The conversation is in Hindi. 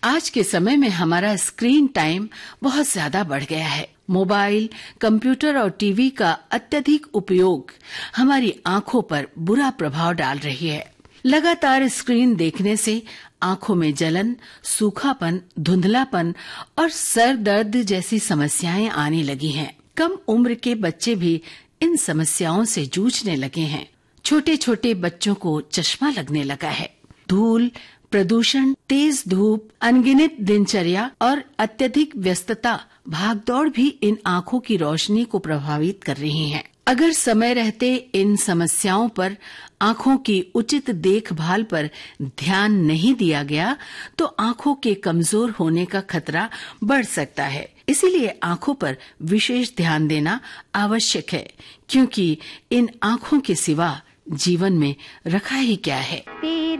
आज के समय में हमारा स्क्रीन टाइम बहुत ज्यादा बढ़ गया है। मोबाइल, कंप्यूटर और टीवी का अत्यधिक उपयोग हमारी आंखों पर बुरा प्रभाव डाल रही है। लगातार स्क्रीन देखने से आंखों में जलन, सूखापन, धुंधलापन और सर दर्द जैसी समस्याएं आने लगी हैं। कम उम्र के बच्चे भी इन समस्याओं से जूझने लगे हैं। छोटे छोटे बच्चों को चश्मा लगने लगा है। धूल, प्रदूषण, तेज धूप, अनगिनत दिनचर्या और अत्यधिक व्यस्तता, भागदौड़ भी इन आंखों की रोशनी को प्रभावित कर रही हैं। अगर समय रहते इन समस्याओं पर, आंखों की उचित देखभाल पर ध्यान नहीं दिया गया तो आंखों के कमजोर होने का खतरा बढ़ सकता है। इसीलिए आंखों पर विशेष ध्यान देना आवश्यक है, क्योंकि इन आंखों के सिवा जीवन में रखा ही क्या है।